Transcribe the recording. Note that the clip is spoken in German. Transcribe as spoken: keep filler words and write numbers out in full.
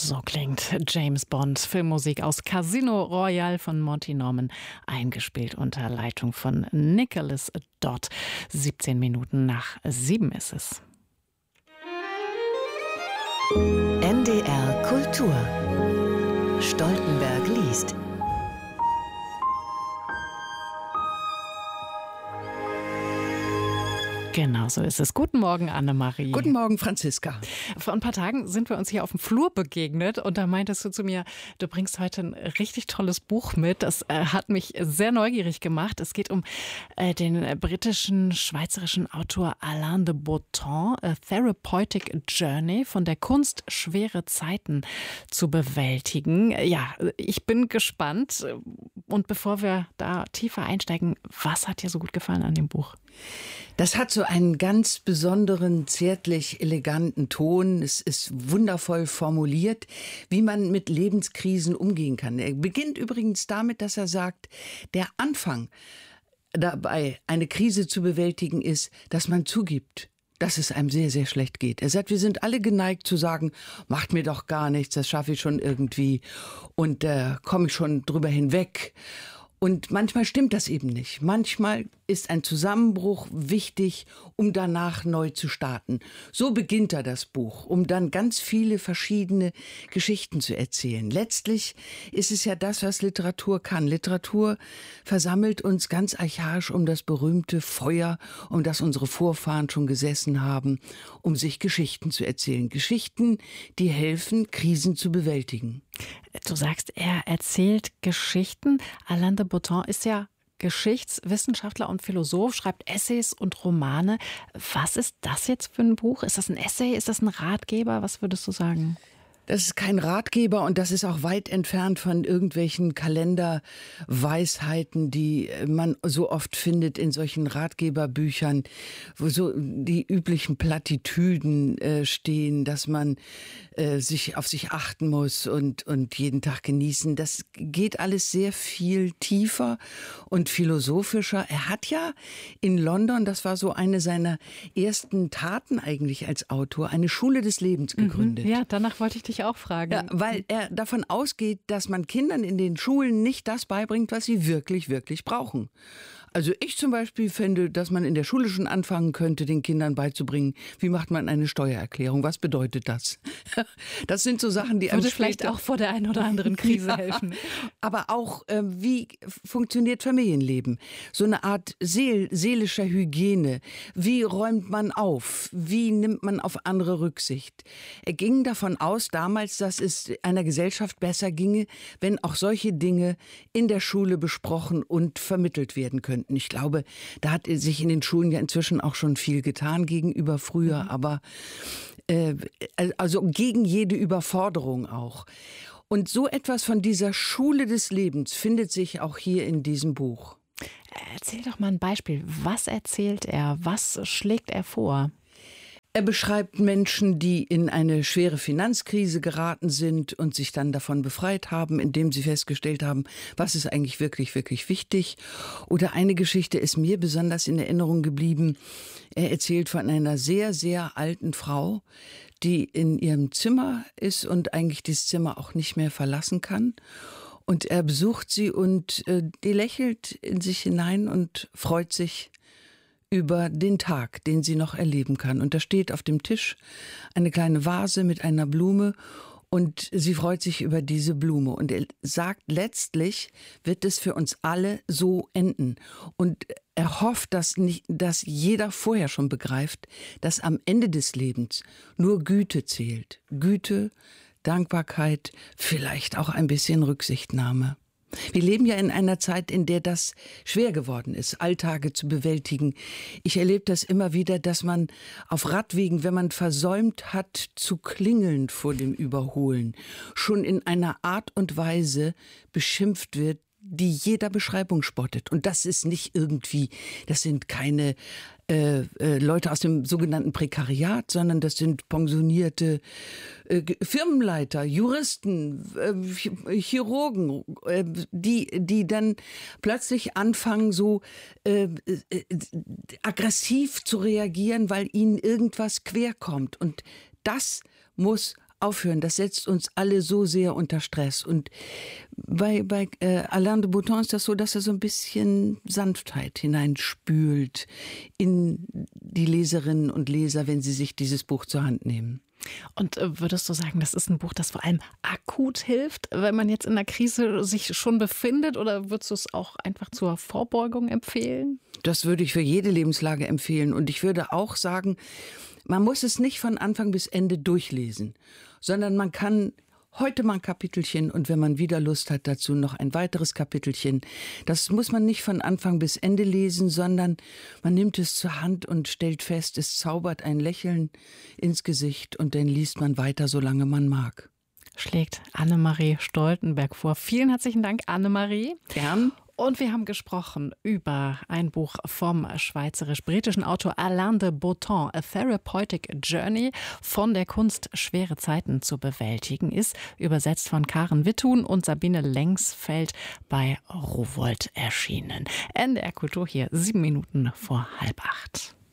So klingt James Bond, Filmmusik aus Casino Royale von Monty Norman, eingespielt unter Leitung von Nicholas Dodd. siebzehn Minuten nach sieben ist es. N D R Kultur. Stoltenberg liest. Genau so ist es. Guten Morgen, Annemarie. Guten Morgen, Franziska. Vor ein paar Tagen sind wir uns hier auf dem Flur begegnet und da meintest du zu mir, du bringst heute ein richtig tolles Buch mit. Das äh, hat mich sehr neugierig gemacht. Es geht um äh, den britischen, schweizerischen Autor Alain de Botton, A Therapeutic Journey, von der Kunst, schwere Zeiten zu bewältigen. Ja, ich bin gespannt. Und bevor wir da tiefer einsteigen, was hat dir so gut gefallen an dem Buch? Das hat so einen ganz besonderen, zärtlich eleganten Ton. Es ist wundervoll formuliert, wie man mit Lebenskrisen umgehen kann. Er beginnt übrigens damit, dass er sagt, der Anfang dabei, eine Krise zu bewältigen, ist, dass man zugibt, dass es einem sehr, sehr schlecht geht. Er sagt, wir sind alle geneigt zu sagen, macht mir doch gar nichts, das schaffe ich schon irgendwie und da äh, komme ich schon drüber hinweg. Und manchmal stimmt das eben nicht. Manchmal ist ein Zusammenbruch wichtig, um danach neu zu starten. So beginnt er das Buch, um dann ganz viele verschiedene Geschichten zu erzählen. Letztlich ist es ja das, was Literatur kann. Literatur versammelt uns ganz archaisch um das berühmte Feuer, um das unsere Vorfahren schon gesessen haben, um sich Geschichten zu erzählen. Geschichten, die helfen, Krisen zu bewältigen. Du sagst, er erzählt Geschichten. Alain de Botton ist ja Geschichtswissenschaftler und Philosoph, schreibt Essays und Romane. Was ist das jetzt für ein Buch? Ist das ein Essay? Ist das ein Ratgeber? Was würdest du sagen? Das ist kein Ratgeber und das ist auch weit entfernt von irgendwelchen Kalenderweisheiten, die man so oft findet in solchen Ratgeberbüchern, wo so die üblichen Plattitüden äh, stehen, dass man äh, sich auf sich achten muss und, und jeden Tag genießen. Das geht alles sehr viel tiefer und philosophischer. Er hat ja in London, das war so eine seiner ersten Taten eigentlich als Autor, eine Schule des Lebens gegründet. Mhm, ja, danach wollte ich dich auch fragen. Ja, weil er davon ausgeht, dass man Kindern in den Schulen nicht das beibringt, was sie wirklich, wirklich brauchen. Also ich zum Beispiel finde, dass man in der Schule schon anfangen könnte, den Kindern beizubringen, wie macht man eine Steuererklärung, was bedeutet das? Das sind so Sachen, die einem würde vielleicht auch vor der einen oder anderen Krise ja, helfen. Aber auch, äh, wie funktioniert Familienleben? So eine Art seel seelischer Hygiene. Wie räumt man auf? Wie nimmt man auf andere Rücksicht? Er ging davon aus damals, dass es einer Gesellschaft besser ginge, wenn auch solche Dinge in der Schule besprochen und vermittelt werden könnten. Ich glaube, da hat sich in den Schulen ja inzwischen auch schon viel getan gegenüber früher, mhm. aber äh, also gegen jede Überforderung auch. Und so etwas von dieser Schule des Lebens findet sich auch hier in diesem Buch. Erzähl doch mal ein Beispiel. Was erzählt er? Was schlägt er vor? Er beschreibt Menschen, die in eine schwere Finanzkrise geraten sind und sich dann davon befreit haben, indem sie festgestellt haben, was ist eigentlich wirklich, wirklich wichtig. Oder eine Geschichte ist mir besonders in Erinnerung geblieben. Er erzählt von einer sehr, sehr alten Frau, die in ihrem Zimmer ist und eigentlich dieses Zimmer auch nicht mehr verlassen kann. Und er besucht sie und äh, die lächelt in sich hinein und freut sich über den Tag, den sie noch erleben kann. Und da steht auf dem Tisch eine kleine Vase mit einer Blume und sie freut sich über diese Blume. Und er sagt, letztlich wird es für uns alle so enden. Und er hofft, dass, nicht, dass jeder vorher schon begreift, dass am Ende des Lebens nur Güte zählt. Güte, Dankbarkeit, vielleicht auch ein bisschen Rücksichtnahme. Wir leben ja in einer Zeit, in der das schwer geworden ist, Alltage zu bewältigen. Ich erlebe das immer wieder, dass man auf Radwegen, wenn man versäumt hat, zu klingeln vor dem Überholen, schon in einer Art und Weise beschimpft wird, die jeder Beschreibung spottet. Und das ist nicht irgendwie, das sind keine äh, äh, Leute aus dem sogenannten Prekariat, sondern das sind pensionierte äh, Firmenleiter, Juristen, äh, Chirurgen, äh, die, die dann plötzlich anfangen, so äh, äh, aggressiv zu reagieren, weil ihnen irgendwas querkommt. Und das muss aufhören. Das setzt uns alle so sehr unter Stress. Und bei, bei äh, Alain de Botton ist das so, dass er so ein bisschen Sanftheit hineinspült in die Leserinnen und Leser, wenn sie sich dieses Buch zur Hand nehmen. Und würdest du sagen, das ist ein Buch, das vor allem akut hilft, wenn man jetzt in der Krise sich schon befindet? Oder würdest du es auch einfach zur Vorbeugung empfehlen? Das würde ich für jede Lebenslage empfehlen. Und ich würde auch sagen, man muss es nicht von Anfang bis Ende durchlesen, sondern man kann heute mal ein Kapitelchen und wenn man wieder Lust hat dazu, noch ein weiteres Kapitelchen. Das muss man nicht von Anfang bis Ende lesen, sondern man nimmt es zur Hand und stellt fest, es zaubert ein Lächeln ins Gesicht und dann liest man weiter, solange man mag. Schlägt Annemarie Stoltenberg vor. Vielen herzlichen Dank, Annemarie. Gern. Und wir haben gesprochen über ein Buch vom schweizerisch-britischen Autor Alain de Botton, A Therapeutic Journey, von der Kunst, schwere Zeiten zu bewältigen, ist übersetzt von Karen Witthuhn und Sabine Lengsfeld bei Rowohlt erschienen. N D R Kultur hier, sieben Minuten vor halb acht.